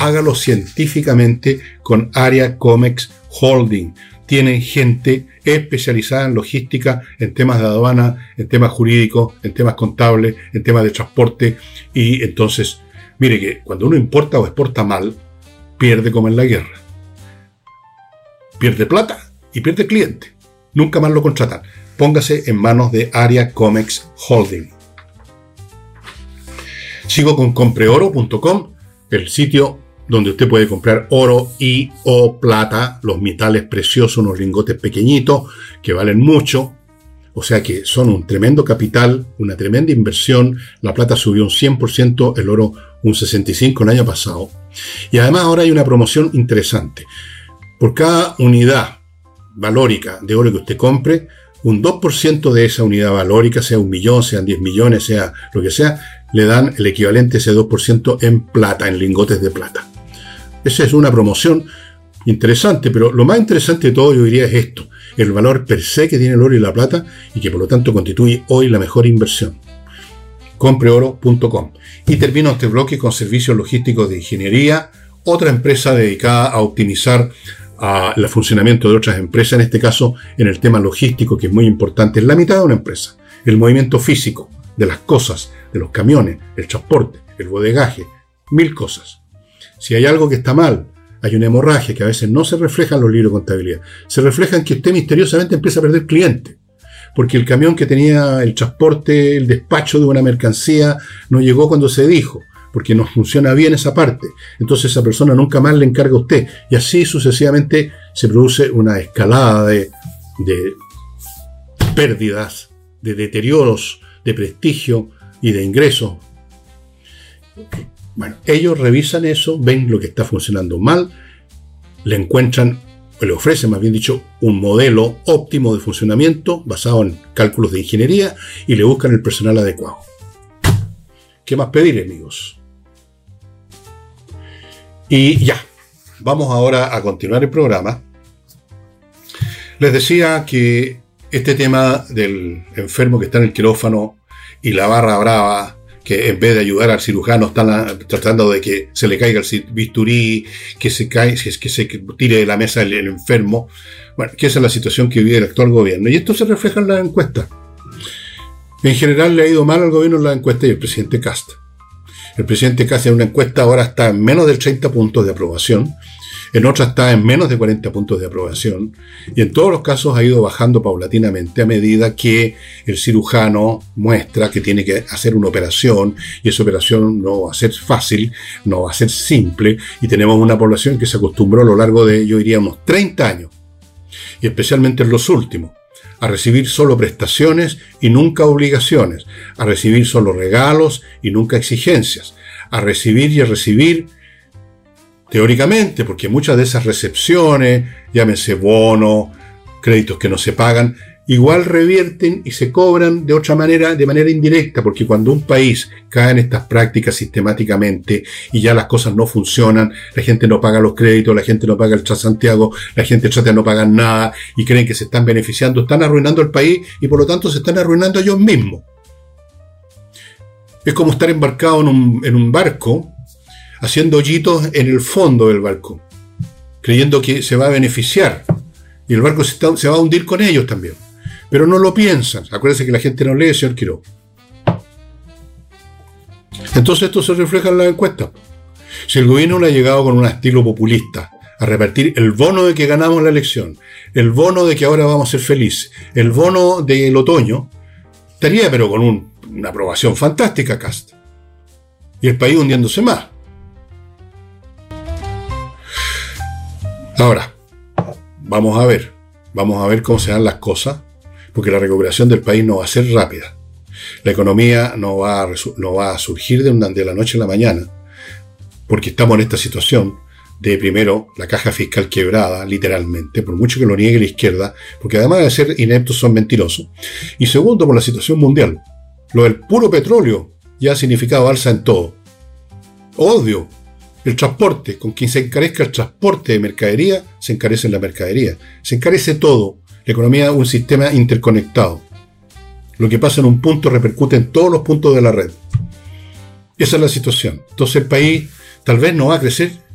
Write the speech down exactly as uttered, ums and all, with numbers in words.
hágalo científicamente con Area Comex Holding. Tienen gente especializada en logística, en temas de aduana, en temas jurídicos, en temas contables, en temas de transporte. Y entonces, mire que cuando uno importa o exporta mal, pierde como en la guerra. Pierde plata y pierde cliente. Nunca más lo contratan. Póngase en manos de Area Comex Holding. Sigo con compreoro punto com, el sitio donde usted puede comprar oro y o plata, los metales preciosos, unos lingotes pequeñitos que valen mucho. O sea que son un tremendo capital, una tremenda inversión. La plata subió un cien por ciento, el oro un sesenta y cinco por ciento el año pasado. Y además ahora hay una promoción interesante. Por cada unidad valórica de oro que usted compre, un dos por ciento de esa unidad valórica, sea un millón, sean diez millones, sea lo que sea, le dan el equivalente a ese dos por ciento en plata, en lingotes de plata. Esa es una promoción interesante, pero lo más interesante de todo yo diría es esto, el valor per se que tiene el oro y la plata y que por lo tanto constituye hoy la mejor inversión. compreoro punto com. Y termino este bloque con servicios logísticos de ingeniería, otra empresa dedicada a optimizar a el funcionamiento de otras empresas, en este caso en el tema logístico, que es muy importante, es la mitad de una empresa, el movimiento físico de las cosas, de los camiones, el transporte, el bodegaje, mil cosas. Si hay algo que está mal, hay una hemorragia que a veces no se refleja en los libros de contabilidad, se refleja en que usted misteriosamente empieza a perder clientes, porque el camión que tenía el transporte, el despacho de una mercancía, no llegó cuando se dijo, porque no funciona bien esa parte. Entonces esa persona nunca más le encarga a usted. Y así sucesivamente se produce una escalada de, de pérdidas, de deterioros, de prestigio y de ingresos. Bueno, ellos revisan eso, ven lo que está funcionando mal, le encuentran, o le ofrecen, más bien dicho, un modelo óptimo de funcionamiento basado en cálculos de ingeniería y le buscan el personal adecuado. ¿Qué más pedir, amigos? Y ya, vamos ahora a continuar el programa. Les decía que este tema del enfermo que está en el quirófano y la barra brava, que en vez de ayudar al cirujano están tratando de que se le caiga el bisturí, que se cae, que se tire de la mesa el, el enfermo. Bueno, que esa es la situación que vive el actual gobierno. Y esto se refleja en las encuestas. En general le ha ido mal al gobierno en las encuestas y el presidente Kast. El presidente Kast en una encuesta ahora está en menos del treinta puntos de aprobación, en otra está en menos de cuarenta puntos de aprobación, y en todos los casos ha ido bajando paulatinamente a medida que el cirujano muestra que tiene que hacer una operación, y esa operación no va a ser fácil, no va a ser simple, y tenemos una población que se acostumbró a lo largo de, yo diría, unos treinta años, y especialmente en los últimos, a recibir solo prestaciones y nunca obligaciones, a recibir solo regalos y nunca exigencias, a recibir y a recibir teóricamente, porque muchas de esas recepciones, llámense bonos, créditos que no se pagan, igual revierten y se cobran de otra manera, de manera indirecta, porque cuando un país cae en estas prácticas sistemáticamente y ya las cosas no funcionan, la gente no paga los créditos, la gente no paga el Transantiago, la gente trata de no pagar nada y creen que se están beneficiando, están arruinando el país y por lo tanto se están arruinando ellos mismos. Es como estar embarcado en un, en un barco, haciendo hoyitos en el fondo del barco, creyendo que se va a beneficiar y el barco se, está, se va a hundir con ellos también. Pero no lo piensan. Acuérdense que la gente no lee, señor Quiroga. Entonces esto se refleja en la encuesta. Si el gobierno le ha llegado con un estilo populista a repartir el bono de que ganamos la elección, el bono de que ahora vamos a ser felices, el bono del otoño, estaría pero con un, una aprobación fantástica, Kast. Y el país hundiéndose más. Ahora, vamos a ver, vamos a ver cómo se dan las cosas, porque la recuperación del país no va a ser rápida. La economía no va a, no va a surgir de, una, de la noche a la mañana, porque estamos en esta situación de, primero, la caja fiscal quebrada, literalmente, por mucho que lo niegue la izquierda, porque además de ser ineptos son mentirosos. Y segundo, por la situación mundial. Lo del puro petróleo ya ha significado alza en todo. Odio. El transporte, con quien se encarezca el transporte de mercadería, se encarece la mercadería. Se encarece todo. La economía es un sistema interconectado. Lo que pasa en un punto repercute en todos los puntos de la red. Esa es la situación. Entonces el país tal vez no va a crecer